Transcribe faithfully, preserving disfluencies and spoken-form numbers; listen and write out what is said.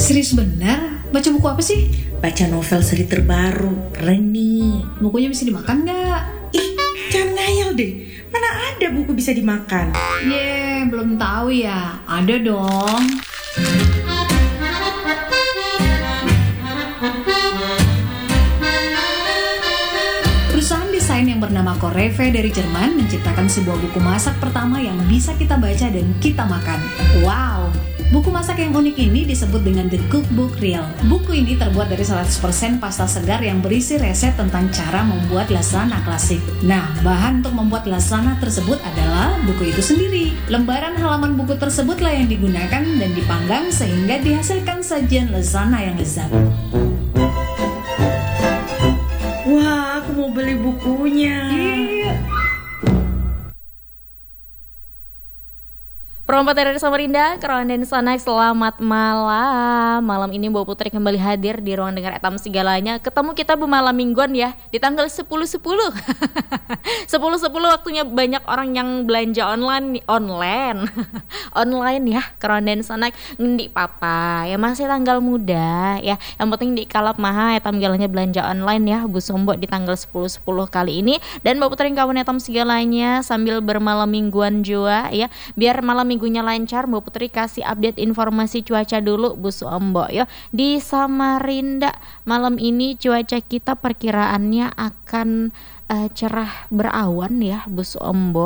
Serius bener? Baca buku apa sih? Baca novel seri terbaru, keren nih. Bukunya bisa dimakan nggak? Ih, jangan ngayal deh. Mana ada buku bisa dimakan? Ye, belum tahu ya. Ada dong. Perusahaan desain yang bernama Koreve dari Jerman menciptakan sebuah buku masak pertama yang bisa kita baca dan kita makan. Wow! Buku masak yang unik ini disebut dengan The Cookbook Real. Buku ini terbuat dari seratus persen pasta segar yang berisi resep tentang cara membuat lasagna klasik. Nah, bahan untuk membuat lasagna tersebut adalah buku itu sendiri. Lembaran halaman buku tersebutlah yang digunakan dan dipanggang sehingga dihasilkan sajian lasagna yang lezat. Wah, aku mau beli bukunya. Iya. Perompat dari Samarinda, Kerawan dan Sanak, selamat malam. Malam ini Mbak Putri kembali hadir di ruang dengar Etam Segalanya. Ketemu kita bermalam mingguan ya, di tanggal sepuluh sepuluh. sepuluh sepuluh waktunya banyak orang yang belanja online online. Online ya, Kerawan dan Sanak ngendi papa. Ya masih tanggal muda ya. Yang penting di kalap maha Etam Segalanya belanja online ya, Bu Sombok di tanggal sepuluh sepuluh kali ini. Dan Mbak Putri kawan Etam Segalanya sambil bermalam mingguan juga ya. Biar malam minggu minggunya lancar, Mbak Putri kasih update informasi cuaca dulu Bu Sombok ya. Di Samarinda malam ini cuaca kita perkiraannya akan uh, cerah berawan ya Bu Sombok.